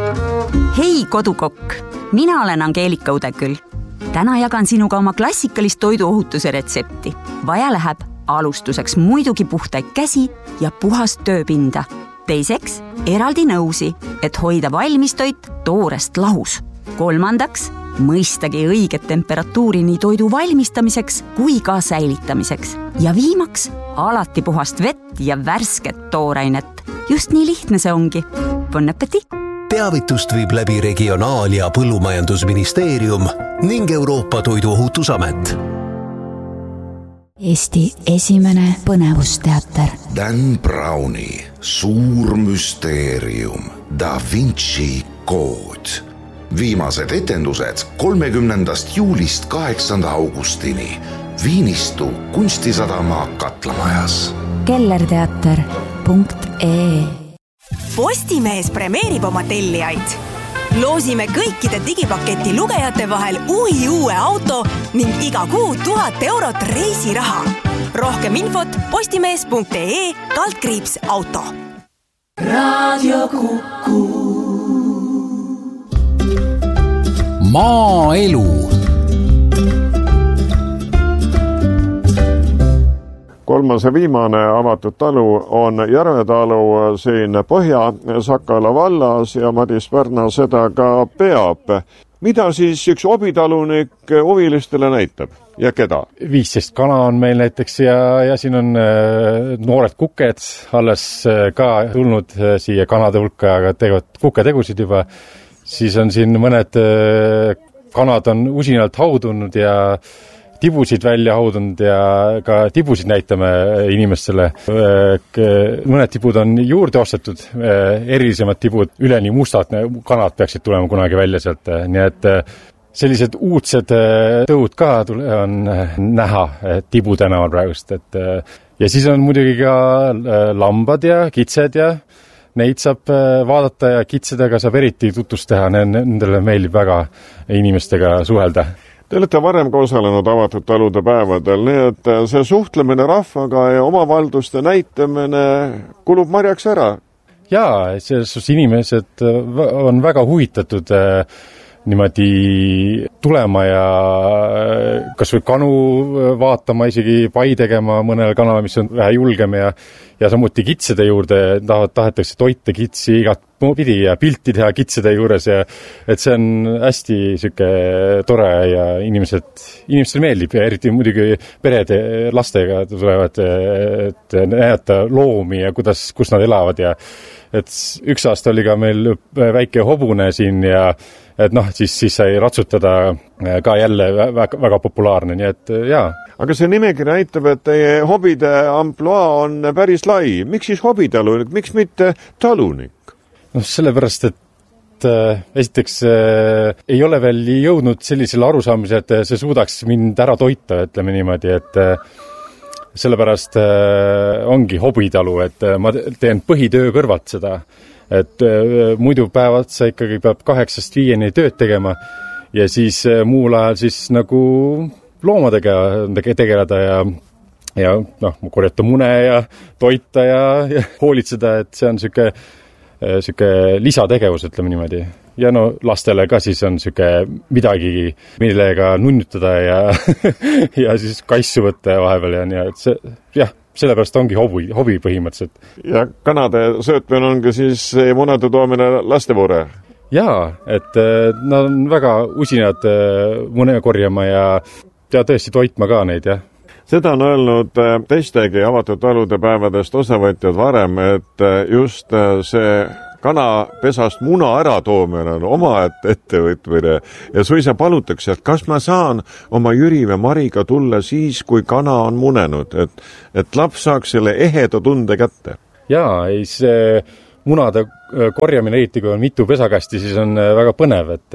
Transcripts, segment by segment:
Hei kodukokk, mina olen Angeelika Udeküll. Täna jagan sinuga oma klassikalist toiduohutuse retsepti. Vaja läheb alustuseks muidugi puhtaid käsi ja puhast tööpinda. Teiseks eraldi nõusi, et hoida valmistoit toorest lahus. Kolmandaks mõistagi õiget temperatuuri nii toidu valmistamiseks kui ka säilitamiseks. Ja viimaks alati puhast vett ja värsket toorainet. Just nii lihtne see ongi. Bon appétit! Teavitust viib läbi Regionaal- ja Põllumajandusministeerium ning Euroopa Toiduohutusamet. Eesti esimene põnevusteater. Dan Browni Suur müsteerium Da Vinci kood. Viimased etendused 30. juulist 8. augustini Viinistu kunstisadama Katlamajas. kellerteater.ee Postimees premeerib oma tellijaid. Loosime kõikide digipaketi lugejate vahel uue auto ning iga kuu 1000 eurot reisiraha. Rohkem infot postimees.ee/auto. Radio Kuku. Maaelu. Kolmas ja viimane avatud talu on Järvetalu siin Põhja-Sakala vallas ja Madis Pärna seda ka peab. Mida siis üks hobitalunik huvilistele näitab ja keda? 15 kana on meil näiteks ja siin on noored kuked alles ka tulnud siia kanade hulka, aga teevad kuketegusid juba. Siis on siin mõned kanad on usinalt haudunud ja tibusid välja haudunud ja ka tibusid näitame inimestele. Mõned tibud on juurde ostetud, erilisemad tibud, üleni mustad kanad peaksid tulema kunagi välja sealt. Nii et sellised uudsed tõud ka on näha Tibu tänaval praegust. Ja siis on muidugi ka lambad ja kitsed ja neid saab vaadata ja kitsedega saab eriti tutvust teha. Nendele meeldib väga inimestega suhelda. Te olete varem ka osalenud avatud talude päevadel, nii et see suhtlemine rahvaga ja omavalduste näitamine kulub marjaks ära. Jaa, selles inimesed on väga huvitatud niimoodi tulema ja kas või kanu vaatama, isegi pai tegema mõnel kanal, mis on vähe julgem ja samuti kitsede juurde tahetakse toita kitsi igat pidi ja pilti teha kitsede juures ja et see on hästi süke tore ja inimestel meeldib ja eriti muidugi perede lastega tulevad, et näidata loomi ja kus nad elavad ja et üks aasta oli ka meil väike hobune siin ja et siis sai ratsutada ka jälle väga populaarne, nii et jaa. Aga see nimegi näitab, et teie hobide amploa on päris lai. Miks siis hobitalunik, miks mitte talunik? Sellepärast, et esiteks ei ole veel jõudnud sellisele arusaamise, et see suudaks mind ära toita, ütleme niimoodi, et sellepärast ongi hobitalu, et ma teen põhitöö kõrvalt seda. Et muidu päevad sa ikkagi peab 8-5 tööd tegema ja siis muul ajal siis nagu loomadega tegeleda ja korjata mune ja toita ja hoolitseda, et see on süke lisategevus, ütleme niimoodi. Ja lastele ka siis on süke midagi, millega nunnutada ja siis kaissu võtta vahepeal ja nii, et see, jah, sellepärast ongi hobi põhimõtteliselt. Ja kanade söötmine on ka siis munade toomine lastevoore? Jaa, et nad on väga usinad mune korjama ja tõesti toitma ka neid, jah. Seda on öelnud teistegi avatud talude päevadest osavõtjad varem, et just see kanapesast muna äratoomine on omaette ettevõtmine ja suisa palutakse, et kas ma saan oma Jüri või Mariga tulla siis, kui kana on munenud, et laps saaks selle eheda tunde kätte. Jaa, see munade korjamine, eriti kui on mitu pesakasti, siis on väga põnev, et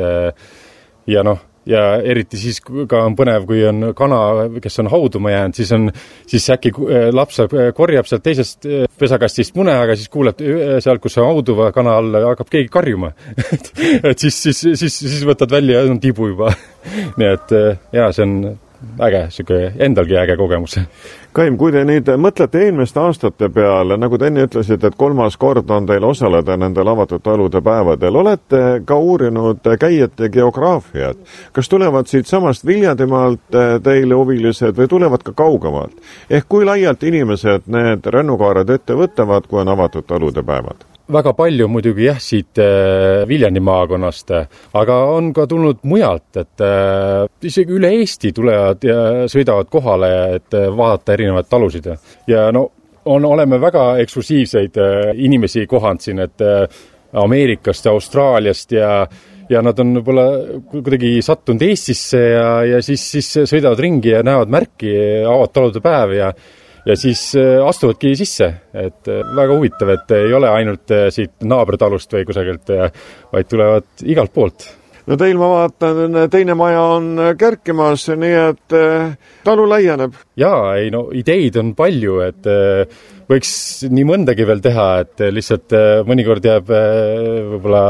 ja eriti siis ka on põnev, kui on kana, kes on hauduma jäänud, siis äkki laps korjab sealt teisest pesakastist mune, aga siis kuuled seal, kus on hauduva kana all, hakkab keegi karjuma. et siis võtad välja ja on tibu juba. Nii et jaa, see on äge, endalgi äge kogemus. Kaim, kui te nüüd mõtlete eelmiste aastate peale, nagu te enne ütlesite, et 3. kord on teil osaleda nendel avatud talude päevadel, olete ka uurinud käijate geograafiat. Kas tulevad siit samast Viljadimaalt teile huvilised või tulevad ka kaugemalt? Ehk kui laialt inimesed need rännukaared ette võtavad, kui on avatud talude päevad? Väga palju muidugi siit Viljandi maakonnast, aga on ka tulnud mujalt, et isegi üle Eesti tulevad ja sõidavad kohale, et vaadata erinevaid talusid. Ja oleme väga eksklusiivseid inimesi kohanud siin, et Ameerikast ja Austraaliast ja nad on võib-olla kuidagi sattunud Eestisse ja siis sõidavad ringi ja näevad märki avatud talude päev ja siis astuvadki sisse, et väga huvitav, et ei ole ainult siit naabritalust või kusagilt, vaid tulevad igalt poolt. No teil ma vaatan, teine maja on kärkimas, nii et talu laieneb. Jaa, ideid on palju, et võiks nii mõndagi veel teha, et lihtsalt mõnikord jääb võib-olla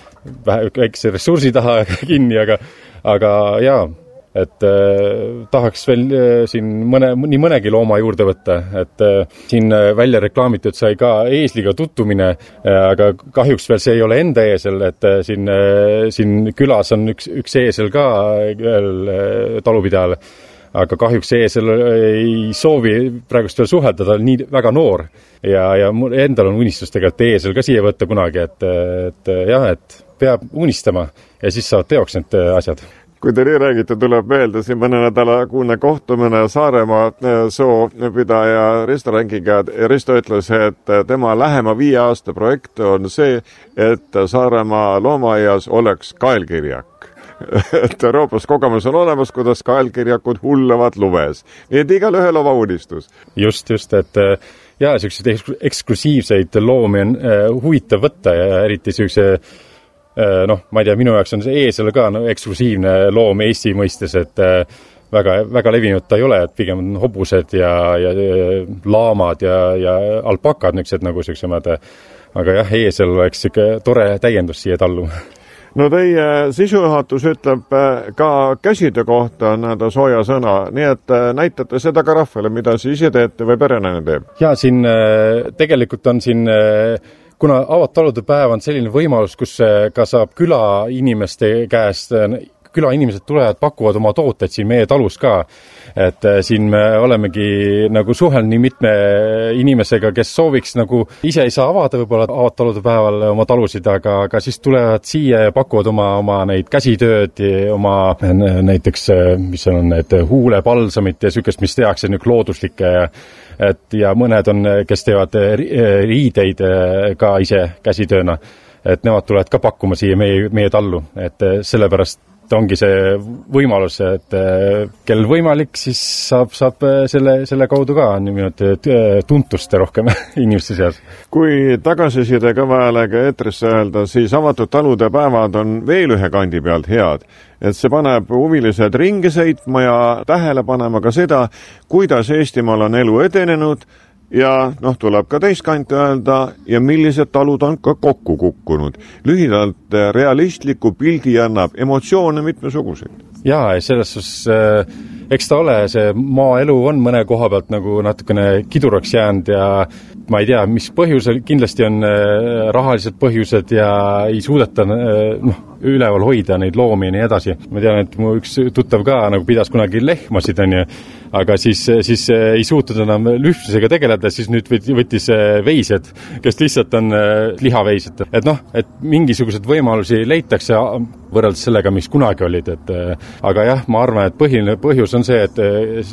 väikse ressursi taha kinni, aga jaa, et tahaks veel siin nii mõnegi looma juurde võtta, et siin välja reklaamitud sai ka eesliga tuttumine, aga kahjuks veel see ei ole enda eesel, et siin külas on üks eesel ka talupidajal, aga kahjuks eesel ei soovi praegust veel suheldada, nii väga noor ja endal on unistustega, et eesel ka siia võtta kunagi, et peab unistama ja siis saavad teoks need asjad. Kui te nii räägite, tuleb meelde siin mõne nädalakuune kohtumine Saaremaa soopidaja Risto Rängiga. Risto ütles, et tema lähema 5 aasta projekt on see, et Saaremaa loomaaias oleks kaelkirjak. Et Euroopas kogemus on olemas, kuidas kaelkirjakud hullavad lumes. Nii et igal ühel oma unistus. Just, et selliseid eksklusiivseid loomi on huvitav võtta ja eriti sellise ma ei tea, minu jaoks on see eesel ka eksklusiivne loom Eesti mõistes, et väga levinud ta ei ole, et pigem on hobused ja laamad ja alpakad niisugused nagu sellisemad, aga eesel oleks siuke tore täiendus siia tallu. No teie sisujuhatus ütleb ka käside kohta sooja sõna, nii et näitate seda ka rahvale, mida siis ise teete või perenaine teeb? Ja siin tegelikult on siin kuna avatud talude päev on selline võimalus, kus ka saab külainimeste käest, külainimesed tulevad, pakuvad oma tooteid siin meie talus ka, et siin me olemegi nagu suhelnud nii mitme inimesega, kes sooviks nagu ise ei saa avada võib-olla avatud talude päeval oma talusid, aga siis tulevad siia ja pakuvad oma neid käsitööd, oma näiteks, mis on need huulepalsamid ja sükest, mis tehakse nüüd looduslikke ja mõned on, kes teevad riideid ka ise käsitööna, et nemad tulevad ka pakkuma siia meie tallu, et sellepärast ongi see võimalus, et kel võimalik, siis saab selle kaudu ka tuntust rohkem inimeste seas. Kui tagasiside kõvajalega eetrisse öelda, siis avatud talude päevad on veel ühe kandi pealt head, et see paneb huvilised ringi sõitma ja tähele panema ka seda, kuidas Eestimaal on elu edenenud ja tuleb ka teist kanti öelda ja millised talud on ka kokku kukkunud. Lühidalt realistliku pildi annab emotsioone mitmesuguseid. Jaa, selles suhtes, eks ta ole, see maaelu on mõne koha pealt nagu natukene kiduraks jäänud ja ma ei tea, mis põhjusel, kindlasti on rahalised põhjused ja ei suudeta üleval hoida neid loomi ja nii edasi. Ma tean, et mu üks tuttav ka nagu pidas kunagi lehmasid, aga siis ei suutnud enam lühtusega tegeleda, siis nüüd võttis veised, kes lihtsalt on lihaveised. Et mingisugused võimalusi leitakse võrreldes sellega, mis kunagi olid. Aga jah, ma arvan, et põhiline põhjus on see, et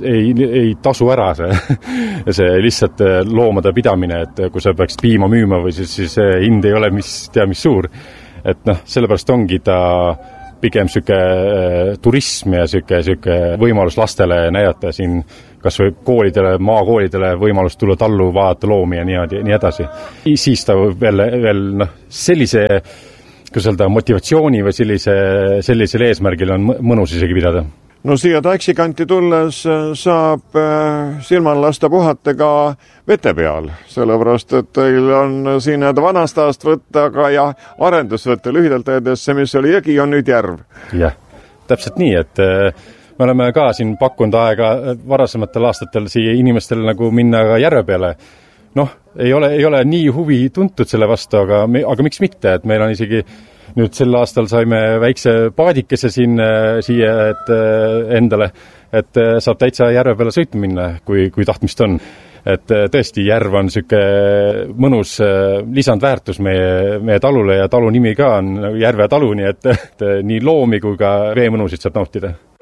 ei tasu ära see lihtsalt loomade pidamine, et kui sa peaks piima müüma või siis hind ei ole mis suur. Et sellepärast ongi ta pigem süke turism ja süke võimalus lastele näidata siin kas või koolidele, maakoolidele võimalus tulla tallu, vaadata loomi ja nii edasi. Siis ta veel sellise motivatsiooni või sellisel eesmärgil on mõnus isegi pidada. No siia taksikanti tulles saab silmal lasta puhatega vete peal, sellepärast, et teil on siin vanast ajast võtta ka ja arendusvõtte lühidalt öeldes, see, mis oli jõgi, on nüüd järv. Jah, täpselt nii, et me oleme ka siin pakkunud aega varasematel aastatel siia inimestel nagu minna ka järve peale. Ei ole nii huvi tuntud selle vastu, aga miks mitte, et meil on isegi nüüd sel aastal saime väikse paadikese siia endale, et saab täitsa järve peale sõitma minna, kui tahtmist on. Et tõesti, järv on selline mõnus lisandväärtus meie talule ja talu nimi ka on järve talu, nii et nii loomi kui ka veemõnusid saab nautida.